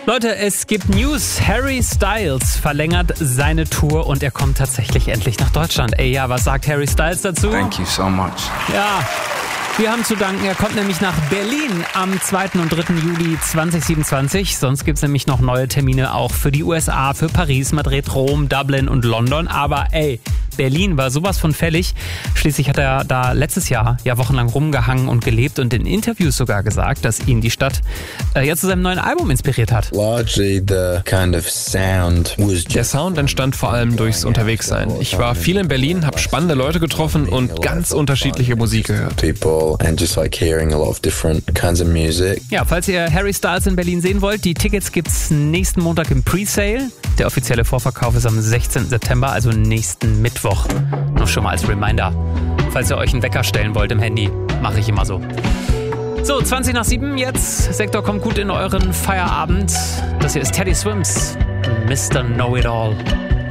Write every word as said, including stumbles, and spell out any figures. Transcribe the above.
Leute, es gibt News. Harry Styles verlängert seine Tour und er kommt tatsächlich endlich nach Deutschland. Ey, ja, was sagt Harry Styles dazu? Thank you so much. Ja, wir haben zu danken. Er kommt nämlich nach Berlin am zweiten und dritten Juli zweitausendsiebenundzwanzig. Sonst gibt es nämlich noch neue Termine auch für die U S A, für Paris, Madrid, Rom, Dublin und London. Aber ey, Berlin war sowas von fällig. Schließlich hat er da letztes Jahr ja wochenlang rumgehangen und gelebt und in Interviews sogar gesagt, dass ihn die Stadt äh, jetzt zu seinem neuen Album inspiriert hat. Largely the kind of sound was Der Sound entstand vor allem durchs Unterwegssein. Ich war viel in Berlin, habe spannende Leute getroffen und ganz unterschiedliche Musik gehört. people and just like hearing a lot of different kinds of music. Ja, falls ihr Harry Styles in Berlin sehen wollt, die Tickets gibt's nächsten Montag im Presale. Der offizielle Vorverkauf ist am sechzehnten September, also nächsten Mittwoch. Nur schon mal als Reminder. Falls ihr euch einen Wecker stellen wollt im Handy, mache ich immer so. So, zwanzig nach sieben jetzt. Sektor kommt gut in euren Feierabend. Das hier ist Teddy Swims, Mister Know-It-All.